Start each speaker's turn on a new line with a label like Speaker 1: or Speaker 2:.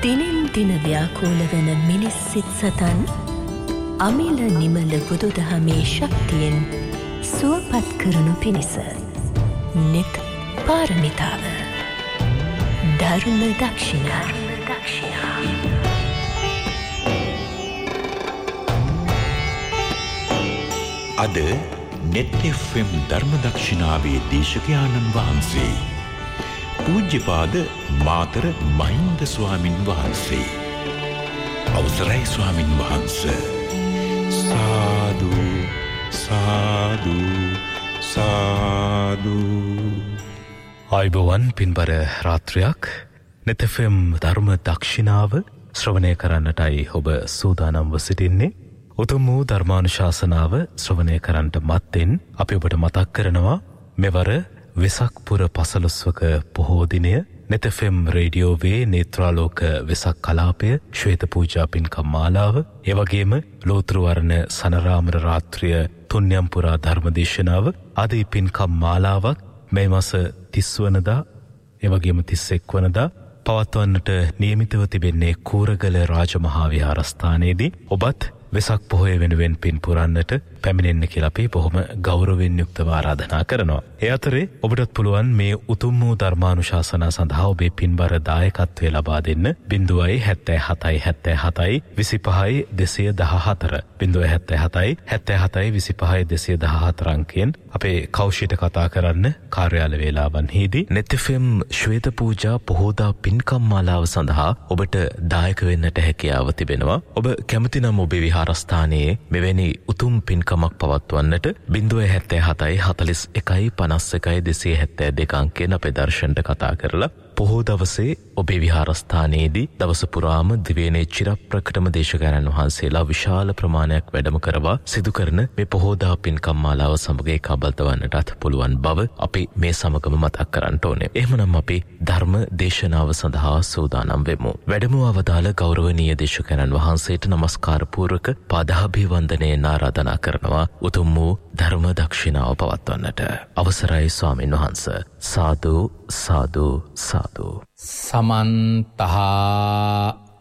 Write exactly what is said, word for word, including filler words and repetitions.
Speaker 1: දිනෙන් දින ව්‍යාකූල වන මිනිස් සිත් සතන් අමිල නිමල බුදුදහමේ ශක්තියෙන් සුවපත් කරනු පිණිස නිත් පාරමිතාව ධර්ම දක්ෂිනා
Speaker 2: අද නෙත් එෆ් එම් ධර්ම දක්ෂිනාවේ දේශකයාණන් වහන්සේ පූජ්‍යපාද මාතර මහින්ද ස්වාමින් වහන්සේ. අවසරයි ස්වාමින් වහන්සේ. සාදු සාදු සාදු.
Speaker 3: ආයුබෝවන් පින්බර රාත්‍රියක්. නෙත් එෆ් එම් ධර්ම දක්ෂිනාව ශ්‍රවණය කරන්නටයි ඔබ සූදානම්ව සිටින්නේ. උතුම් වූ ධර්මානුශාසනාව ශ්‍රවණය කරන්නට මත්තෙන් අපි ඔබට මතක් කරනවා මෙවර වෙසක් පුර පසළොස්වක පොහෝ දිනය නෙත් එෆ් එම් රේඩියෝවේ නේත්‍රාලෝක වෙසක් කලාපය ශ්වේත පූජා පින්කම් මාලාව, ඒ වගේම ලෝතර වර්ණ සනරාමර රාත්‍රිය තුන්යම් පුරා ධර්මදේශනාව ආදී පින්කම් මාලාවක් මේ මාස තිස් වනදා ඒ වගේම තිස් එක් වනදා පවත්වන්නට නියමිතව තිබෙන්නේ කූරගල රාජමහා විහාරස්ථානයේදී. ඔබත් වෙසක් පොහොය වෙනුවෙන් පින් පුරන්නට පැමිණෙන්න කියලා අපි බොහොම ගෞරවයෙන් යුක්තව ආරාධනා කරනවා. ඒ අතරේ ඔබටත් පුළුවන් මේ උතුම් වූ ධර්මානුශාසනා සඳහා ඔබේ පින්බර දායකත්වය ලබා දෙන්න ज़ीरो सात सात सात सात විසිපහයි දෙසිය දහහතර ज़ीरो सात सात सात सात විසිපහයි දෙසිය දහහතර අංකයෙන් අපේ කෞෂිට කතා කරන්න කාර්යාල වේලාවන්හිදී නෙත් එෆ් එම් ශ්වේත පූජා පොහෝදා පින්කම් මාලාව සඳහා ඔබට දායක වෙන්නට හැකියාව තිබෙනවා. ඔබ කැමති නම් ඔබේ විහාරස්ථානයේ මෙවැනි උතුම් පින්කමක් පවත්වන්නට ज़ीरो सात सात හතළිස් එකයි පනස් එකයි දෙසිය හැත්තෑ දෙක අංකයෙන් අපේ දර්ශනට කතා කරලා පොහෝ දවසේ ඔබේ විහාරස්ථානයේදී දවස පුරාම දිවයිනේ චිරප්‍රකටම දේශකයන්න් වහන්සේලා විශාල ප්‍රමාණයක් වැඩම කරවා සිදු කරන මේ පොහෝදා පින්කම් මාලාව සමග ඒකාබද්ධ වන්නටත් පුළුවන් බව අපි මේ සමගම මතක් කරන්න ඕනේ. එහෙමනම් අපි ධර්ම දේශනාව සඳහා සූදානම් වෙමු. වැඩමව අවදාළ ගෞරවනීය දේශකයන්න් වහන්සේට নমස්කාර පූර්වක පාදාභිවන්දනයෙන් ආරාධනා කරනවා උතුම් වූ ධර්ම දක්ෂිනාව පවත්වන්නට. අවසරයි ස්වාමින් වහන්සේ. සාදු සාදු සාදු.
Speaker 4: සමන්තහා